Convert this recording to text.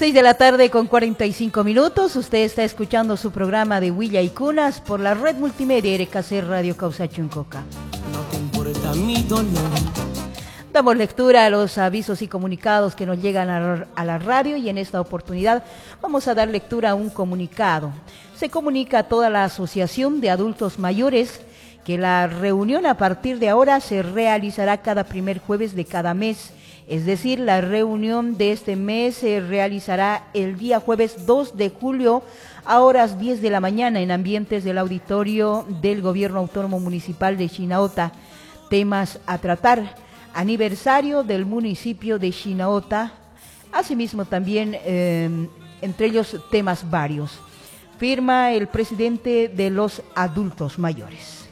6 de la tarde con 45 minutos. Usted está escuchando su programa de Huilla y Cunas por la red multimedia RKC Radio Causachuncoca. No te importa mi dolor. Damos lectura a los avisos y comunicados que nos llegan a la radio y en esta oportunidad vamos a dar lectura a un comunicado. Se comunica a toda la Asociación de Adultos Mayores que la reunión a partir de ahora se realizará cada primer jueves de cada mes. Es decir, la reunión de este mes se realizará el día jueves 2 de julio a horas 10 de la mañana en ambientes del auditorio del Gobierno Autónomo Municipal de Chinaota. Temas a tratar: aniversario del municipio de Chinaota, asimismo también entre ellos temas varios. Firma el presidente de los adultos mayores.